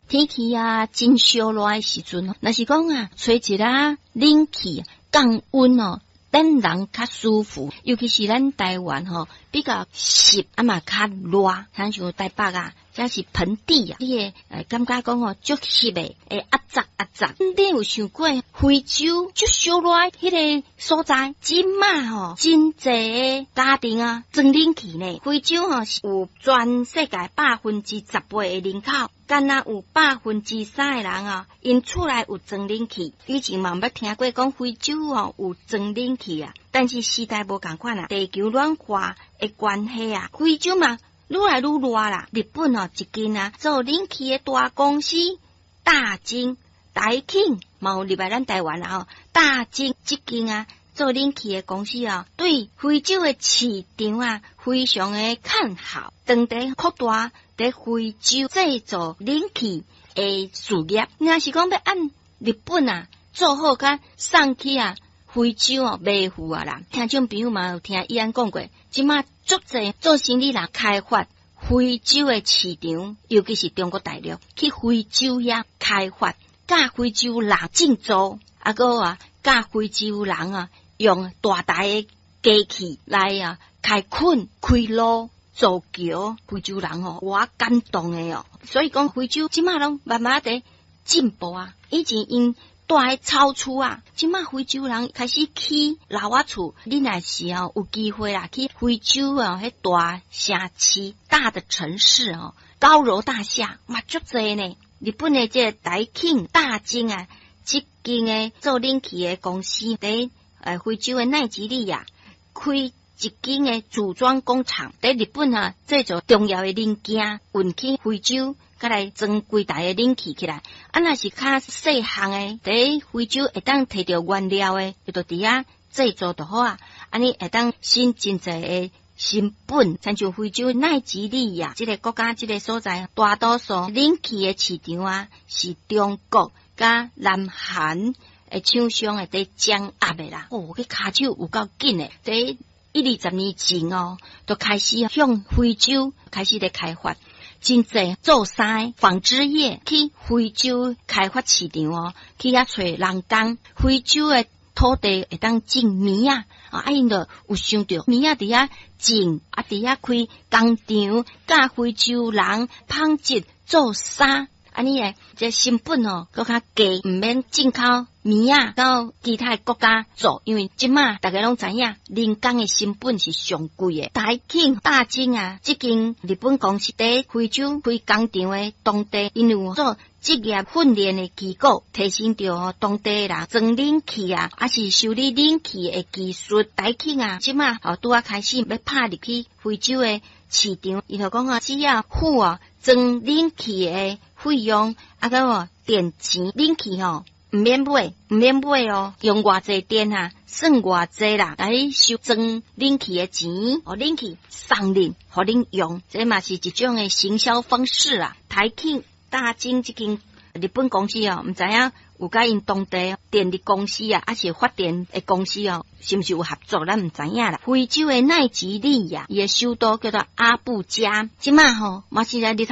天气啊真烧热的时阵，若是讲啊，吹一下冷气降温哦。等人较舒服，尤其是咱台湾吼比较湿啊嘛较热，像台北啊，这是盆地啊，你会感觉讲哦足湿的，会压杂压杂。你有想过非洲足烧热迄个所在，真嘛吼，真济家庭啊装冷气呢。非洲吼是有全世界10%的人口。敢若有3%的人啊，因厝内有装冷气。以前嘛捌听过讲非洲哦有装冷气啊，但是时代无共款啊，地球暖化的关系啊，非洲嘛愈来愈热啦。日本哦一间啊做冷气的大公司大金台庆嘛有入来咱台湾啊，大金这间啊做冷气的公司啊，对非洲的市场啊非常的看好，当地扩大在非洲制造冷气的事业。若是讲要按日本啊做好甲送去啊非洲哦卖赴啊啦，听众朋友嘛有听伊安讲过，即马足侪做生意人开发非洲的市场，尤其是中国大陆去非洲遐开发，甲非洲人进租，啊个啊甲非洲人啊用大台的机器来啊开垦开路。造桥，非洲人哦，我感动的哦。所以讲非洲即马拢慢慢地进步啊。以前因住喺草厝啊，即马非洲人开始起老瓦厝。你若是哦有机会啦，去非洲哦，迄大城市、大的城市哦，高楼大厦嘛足济呢。日本的这台庆大金啊，即间的做冷气的公司在非洲的奈及利亚开。一间的组装工厂在日本啊，制作重要的零件运去非洲，甲来装规台的冷气起来。啊，若是较细项的，在非洲会当摕到原料的，就伫遐制作就好啊。安尼会当新真济的成本，亲像非洲奈及利亚这个国家这个所在，大多数冷气的市场啊是中国甲南韩的厂商会在掌握的啦。哦，迄骹手有够紧的，在10-20年前哦，就开始向非洲开始在开发，真济做衫纺织业去非洲开发市场哦，去遐找人工，非洲的土地会当种米啊，因就有想到米啊伫遐种，伫遐开工厂，甲非洲人纺织做衫。安尼诶，这成本哦，搁较低，唔免进口米啊到其他国家做，因为即马大家拢知影，人工诶成本是上贵诶。台庆大金啊，即间日本公司在非洲开工厂诶，当地因为做职业训练诶机构，提升着当地人装冷气啊，还是修理冷气诶技术。台庆啊，即马拄啊开始要拍入去非洲诶市场，伊就讲啊，只要付装冷气诶费用，个电钱冷气吼唔免买哦，用偌济电啊，算偌济啦，来收装冷气诶钱，冷气送恁，互恁用，这嘛是一种诶行销方式啦。台庆大金这间日本公司哦，唔知影有甲因当地电力公司啊，还是发电诶公司哦，是毋是有合作？咱唔知影啦。非洲诶奈及利亚，伊诶首都叫做阿布加，即马吼嘛是来日头